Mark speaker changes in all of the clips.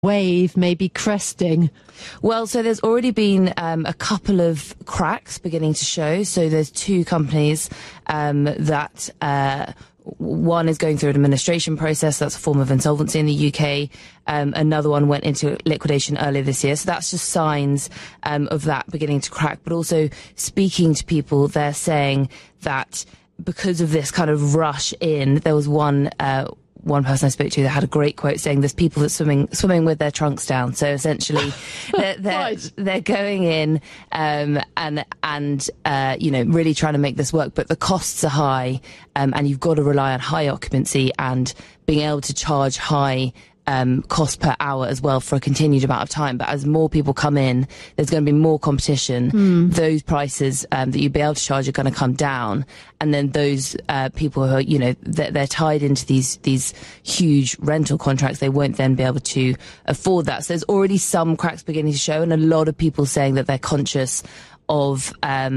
Speaker 1: wave may be cresting?
Speaker 2: Well, so there's already been a couple of cracks beginning to show. So there's two companies that one is going through an administration process. That's a form of insolvency in the UK. Another one went into liquidation earlier this year. So that's just signs of that beginning to crack. But also speaking to people, they're saying that because of this kind of rush in, there was one person I spoke to that had a great quote saying there's people that swimming with their trunks down. So essentially they're going in and really trying to make this work, but the costs are high, and you've got to rely on high occupancy and being able to charge high cost per hour as well for a continued amount of time. But as more people come in, there's going to be more competition. Those prices that you'll be able to charge are going to come down, and then those people who are, they're tied into these huge rental contracts, they won't then be able to afford that. So there's already some cracks beginning to show, and a lot of people saying that they're conscious of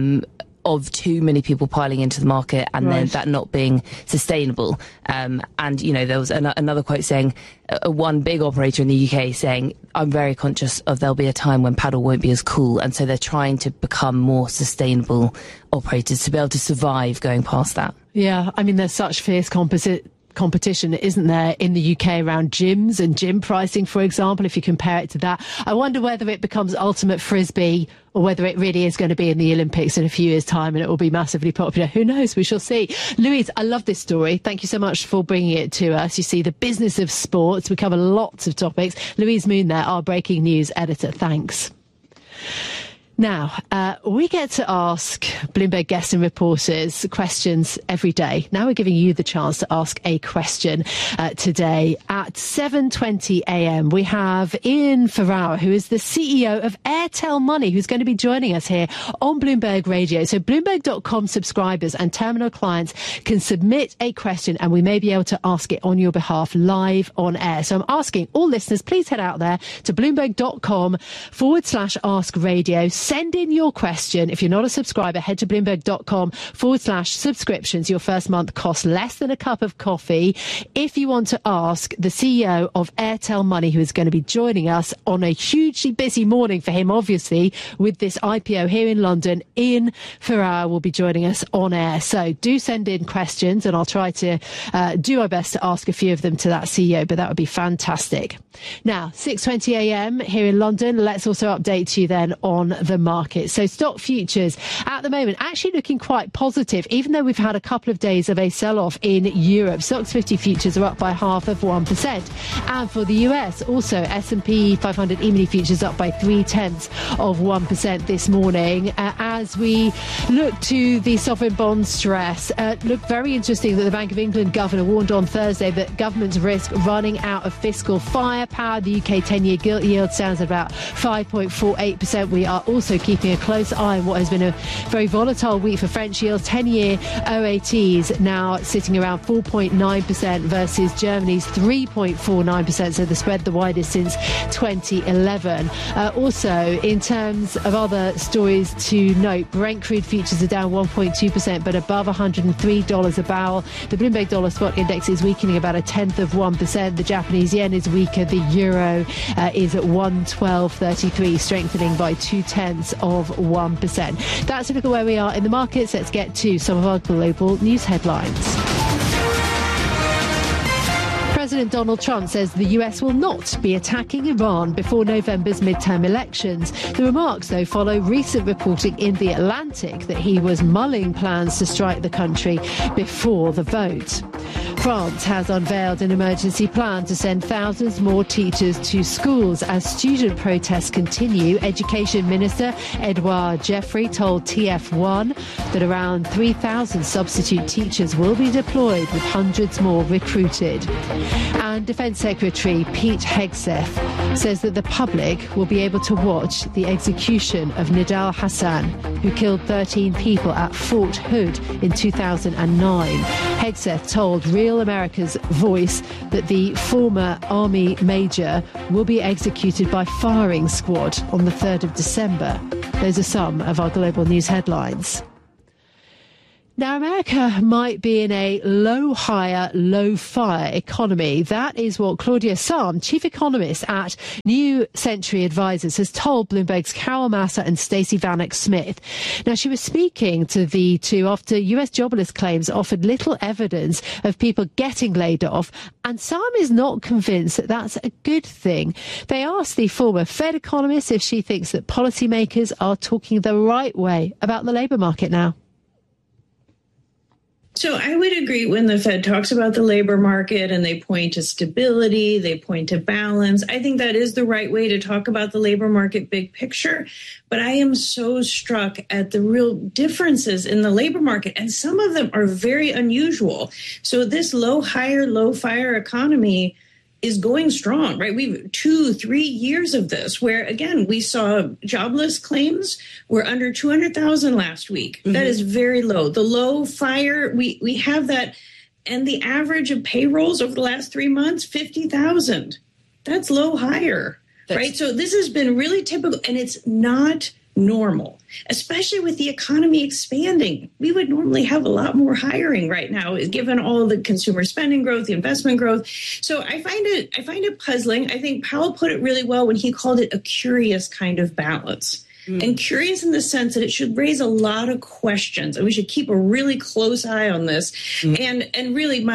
Speaker 2: too many people piling into the market, and then that not being sustainable. There was another quote saying, one big operator in the UK saying, I'm very conscious of there'll be a time when paddle won't be as cool, and so they're trying to become more sustainable operators to be able to survive going past that. Yeah, I mean, there's such fierce competition, isn't there, in the UK around gyms and gym pricing, for example, if you compare it to that. I wonder whether it becomes ultimate frisbee or whether it really is going to be in the Olympics in a few years' time and it will be massively popular. Who knows? We shall see. Louise, I love this story. Thank you so much for bringing it to us. You see, the business of sports. We cover lots of topics. Louise Moon there, our breaking news editor. Thanks. Now, we get to ask Bloomberg guests and reporters questions every day. Now we're giving you the chance to ask a question today. At 7:20 a.m, we have Ian Ferrara, who is the CEO of Airtel Money, who's going to be joining us here on Bloomberg Radio. So Bloomberg.com subscribers and terminal clients can submit a question, and we may be able to ask it on your behalf live on air. So I'm asking all listeners, please head out there to Bloomberg.com/ask radio. Send in your question. If you're not a subscriber, head to Bloomberg.com/subscriptions. Your first month costs less than a cup of coffee. If you want to ask the CEO of Airtel Money, who is going to be joining us on a hugely busy morning for him, obviously, with this IPO here in London, Ian Ferrara will be joining us on air. So do send in questions, and I'll try to do our best to ask a few of them to that CEO, but that would be fantastic. Now, 6:20 a.m. here in London. Let's also update you then on the market. So stock futures at the moment actually looking quite positive, even though we've had a couple of days of a sell-off in Europe. Stocks 50 futures are up by 0.5%. And for the US, also S&P 500 E-mini futures up by 0.3% this morning. As we look to the sovereign bond stress, look very interesting that the Bank of England governor warned on Thursday that governments risk running out of fiscal firepower. The UK 10-year gilt yield stands at about 5.48%. We are also keeping a close eye on what has been a very volatile week for French yields. 10-year OATs now sitting around 4.9% versus Germany's 3.49%, so the spread the widest since 2011. Also, in terms of other stories to note, Brent crude futures are down 1.2%, but above $103 a barrel. The Bloomberg Dollar Spot Index is weakening about 1/10%. The Japanese yen is weaker. The euro is at 112.33, strengthening by 0.2%. That's a look at where we are in the markets. Let's get to some of our global news headlines. President Donald Trump says the US will not be attacking Iran before November's midterm elections. The remarks, though, follow recent reporting in The Atlantic that he was mulling plans to strike the country before the vote. France has unveiled an emergency plan to send thousands more teachers to schools as student protests continue. Education Minister Edouard Jeffrey told TF1 that around 3,000 substitute teachers will be deployed, with hundreds more recruited. And Defence Secretary Pete Hegseth says that the public will be able to watch the execution of Nidal Hassan, who killed 13 people at Fort Hood in 2009. Hegseth told Real America's Voice that the former Army major will be executed by firing squad on the 3rd of December. Those are some of our global news headlines.
Speaker 1: Now, America might be in a low hire, low fire economy. That is what Claudia Sahm, chief economist at New Century Advisors, has told Bloomberg's Carol Massa and Stacey Vanek Smith. Now, she was speaking to the two after US jobless claims offered little evidence of people getting laid off, and Sahm is not convinced that that's a good thing. They asked the former Fed economist if she thinks that policymakers are talking the right way about the labour market now.
Speaker 3: So I would agree when the Fed talks about the labor market and they point to stability, they point to balance. I think that is the right way to talk about the labor market big picture. But I am so struck at the real differences in the labor market, and some of them are very unusual. So this low hire, low fire economy is going strong, right? We've 2-3 years of this where, again, we saw jobless claims were under 200,000 last week. Mm-hmm. That is very low. The low fire, we have that. And the average of payrolls over the last 3 months, 50,000. That's low hire, right? So this has been really typical, and it's not normal, especially with the economy expanding. We would normally have a lot more hiring right now, given all the consumer spending growth, the investment growth. So I find it puzzling. I think Powell put it really well when he called it a curious kind of balance. And curious in the sense that it should raise a lot of questions, and we should keep a really close eye on this. And really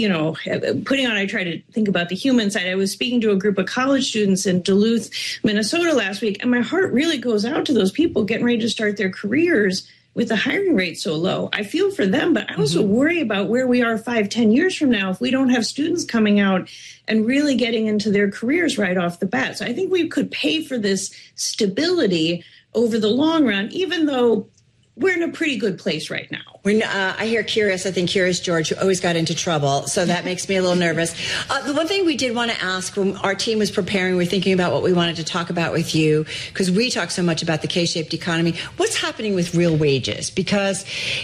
Speaker 3: I try to think about the human side. I was speaking to a group of college students in Duluth, Minnesota last week, and my heart really goes out to those people getting ready to start their careers with the hiring rate so low. I feel for them, but I also worry about where we are 5-10 years from now if we don't have students coming out and really getting into their careers right off the bat. So I think we could pay for this stability over the long run, even though we're in a pretty good place right now.
Speaker 4: I hear curious. I think Curious George, who always got into trouble. So that makes me a little nervous. The one thing we did want to ask when our team was preparing, we were thinking about what we wanted to talk about with you, because we talk so much about the K-shaped economy. What's happening with real wages? Because,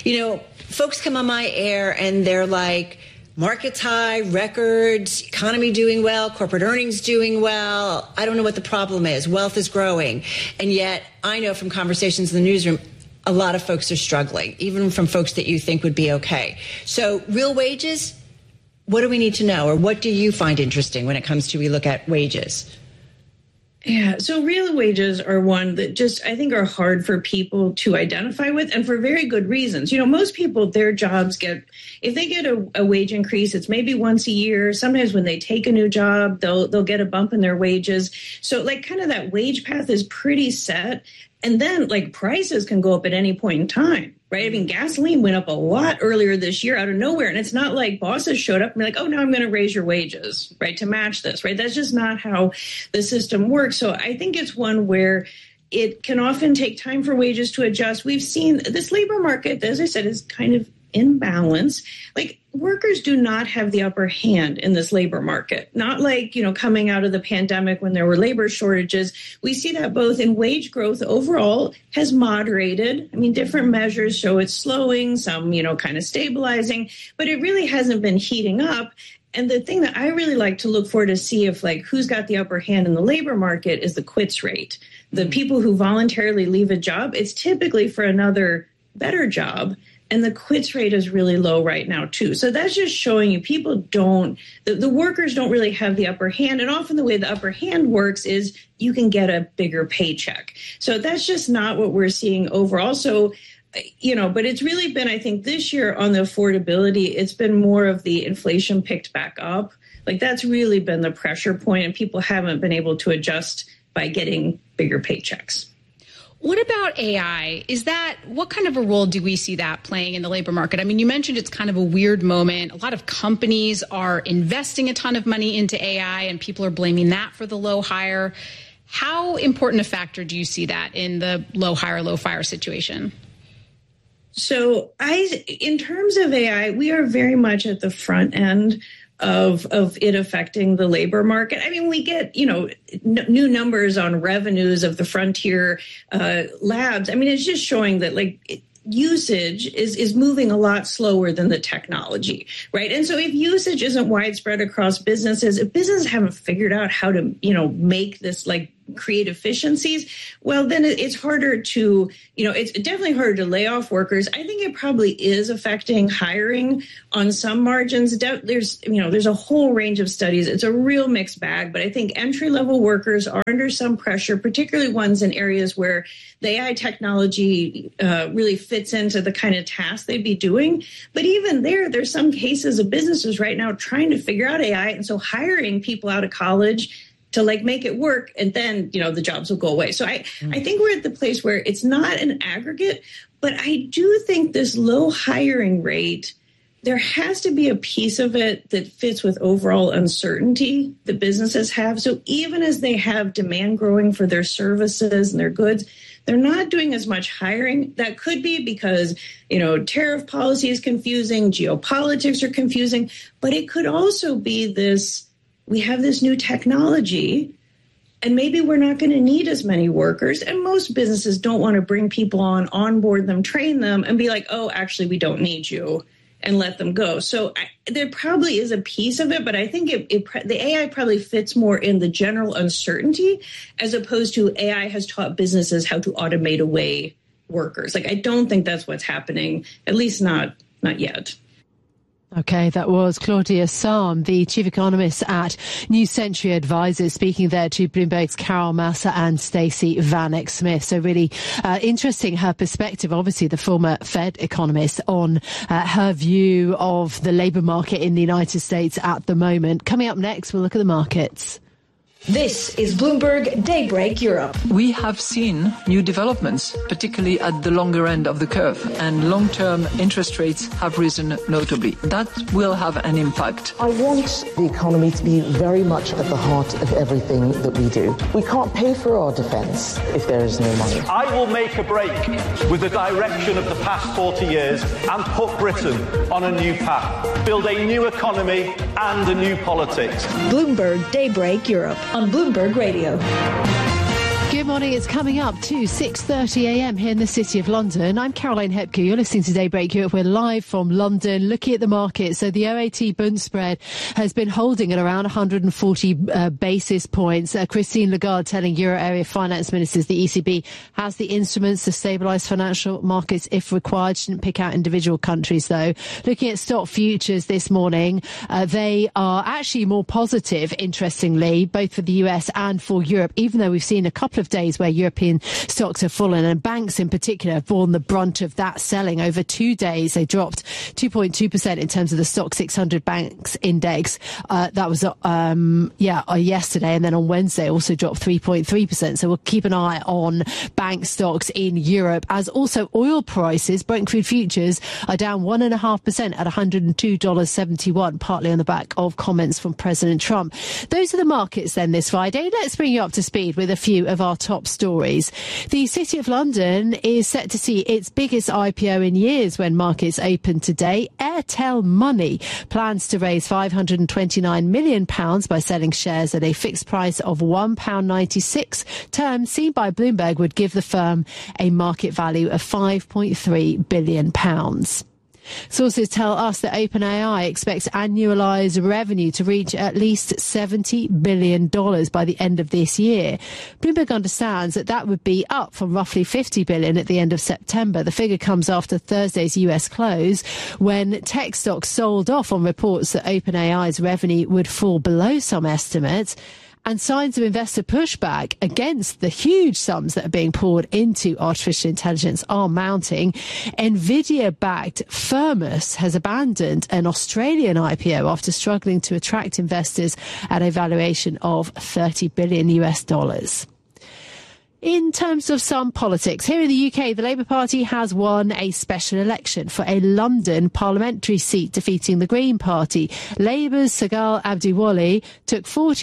Speaker 4: folks come on my air and they're like, markets high, records, economy doing well, corporate earnings doing well. I don't know what the problem is. Wealth is growing. And yet I know from conversations in the newsroom, a lot of folks are struggling, even from folks that you think would be okay. So real wages, what do we need to know? Or what do you find interesting when it comes to we look at wages?
Speaker 3: Yeah, so real wages are one that just, I think, are hard for people to identify with, and for very good reasons. Most people, their jobs if they get a wage increase, it's maybe once a year. Sometimes when they take a new job, they'll get a bump in their wages. So kind of that wage path is pretty set. And then prices can go up at any point in time, right? I mean, gasoline went up a lot earlier this year out of nowhere. And it's not like bosses showed up and be like, oh, now I'm going to raise your wages, right, to match this, right? That's just not how the system works. So I think it's one where it can often take time for wages to adjust. We've seen this labor market, as I said, is kind of in balance. Workers do not have the upper hand in this labor market, not coming out of the pandemic when there were labor shortages. We see that both in wage growth overall has moderated. I mean, different measures show it's slowing, some, kind of stabilizing, but it really hasn't been heating up. And the thing that I really like to look for to see if who's got the upper hand in the labor market is the quits rate. The people who voluntarily leave a job, it's typically for another better job. And the quits rate is really low right now, too. So that's just showing you people the workers don't really have the upper hand. And often the way the upper hand works is you can get a bigger paycheck. So that's just not what we're seeing overall. So, but it's really been, I think, this year on the affordability, it's been more of the inflation picked back up. That's really been the pressure point, and people haven't been able to adjust by getting bigger paychecks.
Speaker 5: What about AI? What kind of a role do we see that playing in the labor market? I mean, you mentioned it's kind of a weird moment. A lot of companies are investing a ton of money into AI, and people are blaming that for the low hire. How important a factor do you see that in the low hire, low fire situation? So in terms of AI, we are very much at the front end of it affecting the labor market. I mean, we get, new numbers on revenues of the frontier labs. I mean, it's just showing that usage is moving a lot slower than the technology, right? And so if usage isn't widespread across businesses, if businesses haven't figured out how to, make this
Speaker 3: create efficiencies, well, then it's harder to, it's definitely harder to lay off workers. I think it probably is affecting hiring on some margins. There's a whole range of studies. It's a real mixed bag, but I think entry-level workers are under some pressure, particularly ones in areas where the AI technology really fits into the kind of tasks they'd be doing. But even there's some cases of businesses right now trying to figure out AI, and so hiring people out of college to make it work, and then, the jobs will go away. So I think we're at the place where it's not an aggregate, but I do think this low hiring rate, there has to be a piece of it that fits with overall uncertainty that businesses have. So even as they have demand growing for their services and their goods, they're not doing as much hiring. That could be because, tariff policy is confusing, geopolitics are confusing, but it could also be we have this new technology, and maybe we're not going to need as many workers. And most businesses don't want to bring people onboard them, train them, and be like, oh, actually, we don't need you, and let them go. So there probably is a piece of it, but I think the AI probably fits more in the general uncertainty, as opposed to AI has taught businesses how to automate away workers. I don't think that's what's happening, at least not yet.
Speaker 1: Okay, that was Claudia Sahm, the chief economist at New Century Advisors, speaking there to Bloomberg's Carol Massa and Stacey Vanek Smith. So really interesting, her perspective, obviously the former Fed economist, on her view of the labour market in the United States at the moment. Coming up next, we'll look at the markets.
Speaker 6: This is Bloomberg Daybreak Europe.
Speaker 7: We have seen new developments, particularly at the longer end of the curve, and long-term interest rates have risen notably. That will have an impact.
Speaker 8: I want the economy to be very much at the heart of everything that we do. We can't pay for our defence if there is no money.
Speaker 9: I will make a break with the direction of the past 40 years and put Britain on a new path, build a new economy and a new politics.
Speaker 6: Bloomberg Daybreak Europe on Bloomberg Radio.
Speaker 1: Good morning. It's coming up to 6:30 a.m. here in the City of London. I'm Caroline Hepke. You're listening to Daybreak Europe. We're live from London, looking at the market. So the OAT Bund spread has been holding at around 140 basis points. Christine Lagarde telling Euro area finance ministers the ECB has the instruments to stabilise financial markets if required. She didn't pick out individual countries, though. Looking at stock futures this morning, they are actually more positive, interestingly, both for the US and for Europe, even though we've seen a couple of days where European stocks have fallen, and banks in particular have borne the brunt of that selling. Over 2 days, they dropped 2.2% in terms of the Stock 600 banks index. That was yesterday, and then on Wednesday also dropped 3.3%. So we'll keep an eye on bank stocks in Europe, as also oil prices. Brent crude futures are down 1.5% at $102.71, partly on the back of comments from President Trump. Those are the markets then this Friday. Let's bring you up to speed with a few of our top stories. The City of London is set to see its biggest IPO in years when markets open today. Airtel Money plans to raise £529 million by selling shares at a fixed price of £1.96. Terms seen by Bloomberg would give the firm a market value of £5.3 billion. Sources tell us that OpenAI expects annualized revenue to reach at least $70 billion by the end of this year. Bloomberg understands that would be up from roughly $50 billion at the end of September. The figure comes after Thursday's US close, when tech stocks sold off on reports that OpenAI's revenue would fall below some estimates. And signs of investor pushback against the huge sums that are being poured into artificial intelligence are mounting. Nvidia-backed Firmus has abandoned an Australian IPO after struggling to attract investors at a valuation of $30 billion US. In terms of some politics, here in the UK, the Labour Party has won a special election for a London parliamentary seat, defeating the Green Party. Labour's Sagal Abdiwali took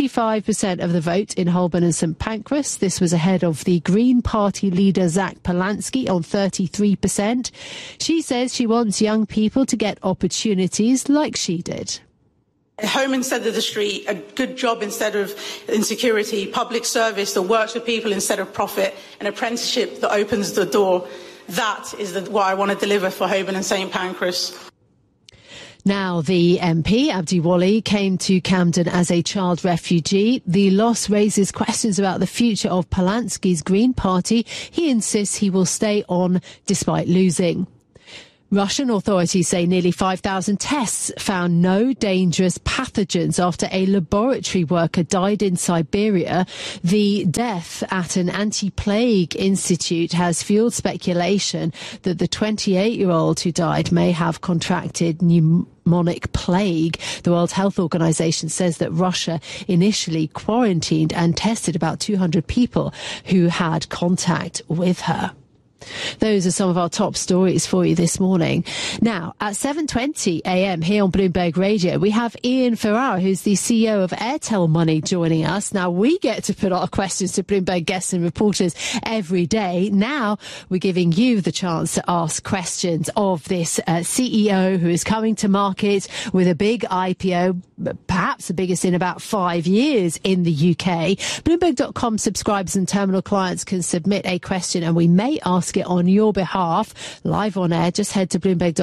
Speaker 1: 45% of the vote in Holborn and St Pancras. This was ahead of the Green Party leader Zach Polansky on 33%. She says she wants young people to get opportunities like she did.
Speaker 10: Home instead of the street, a good job instead of insecurity, public service that works for people instead of profit, an apprenticeship that opens the door. That is what I want to deliver for Holborn and St Pancras.
Speaker 1: Now, the MP, Abdi Wali, came to Camden as a child refugee. The loss raises questions about the future of Polanski's Green Party. He insists he will stay on despite losing. Russian authorities say nearly 5,000 tests found no dangerous pathogens after a laboratory worker died in Siberia. The death at an anti-plague institute has fueled speculation that the 28-year-old who died may have contracted pneumonic plague. The World Health Organization says that Russia initially quarantined and tested about 200 people who had contact with her. Those are some of our top stories for you this morning. Now, at 7:20 a.m. here on Bloomberg Radio, we have Ian Ferrara, who's the CEO of Airtel Money, joining us. Now, we get to put our questions to Bloomberg guests and reporters every day. Now, we're giving you the chance to ask questions of this CEO who is coming to market with a big IPO, perhaps the biggest in about 5 years in the UK. Bloomberg.com subscribers and terminal clients can submit a question and we may ask it on your behalf live on air. Just head to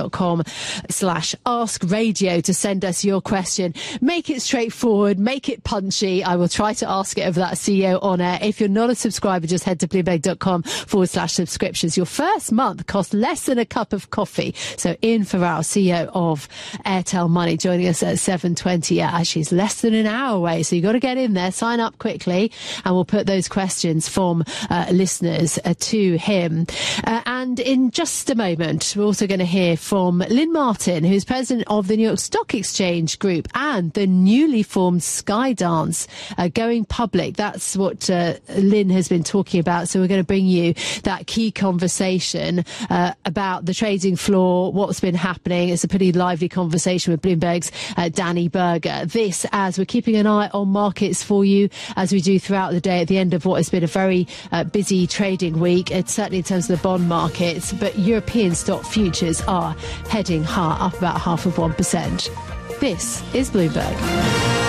Speaker 1: bloomberg.com/askradio to send us your question. Make it straightforward, make it punchy. I will try to ask it of that CEO on air. If you're not a subscriber, just head to bloomberg.com/subscriptions. Your first month costs less than a cup of coffee. So Ian Ferrara, CEO of Airtel Money, joining us at 7:20. Yeah, actually it's less than an hour away. So you've got to get in there, sign up quickly, and we'll put those questions from listeners to him. And in just a moment, we're also going to hear from Lynn Martin, who's president of the New York Stock Exchange Group, and the newly formed Skydance going public. That's what Lynn has been talking about. So we're going to bring you that key conversation about the trading floor, what's been happening. It's a pretty lively conversation with Bloomberg's Danny Berger. This, as we're keeping an eye on markets for you, as we do throughout the day at the end of what has been a very busy trading week. It's certainly in terms of the bond markets, but European stock futures are heading higher, up about 0.5%. This is Bloomberg.